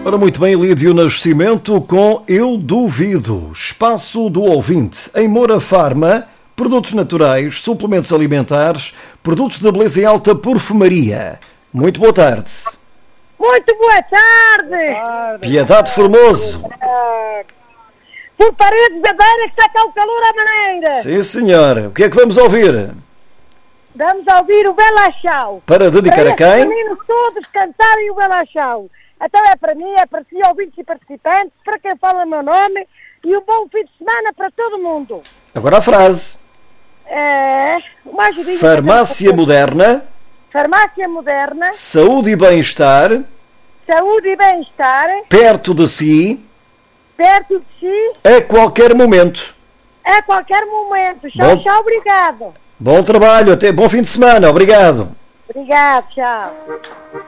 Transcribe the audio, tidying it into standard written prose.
Ora, muito bem, Lídio Nascimento com Eu Duvido. Espaço do ouvinte. Em Moura Farma, produtos naturais, suplementos alimentares, produtos de beleza e alta perfumaria. Muito boa tarde. Muito boa tarde. Piedade Formoso. Por paredes da beira que está cá o calor à maneira. Sim, senhora. O que é que vamos ouvir? Vamos ouvir o Bela Chau. Para dedicar a quem? Os meninos todos cantarem o Bela Chau. Então é para mim, é para si, ouvintes e participantes, para quem fala o meu nome, e um bom fim de semana para todo mundo. Agora a frase. Uma ajudinha. Farmácia moderna. Farmácia moderna. Saúde e bem-estar. Saúde e bem-estar. Perto de si. Perto de si. A qualquer momento. A qualquer momento. Tchau, tchau, obrigado. Bom trabalho, até bom fim de semana. Obrigado. Obrigado, tchau.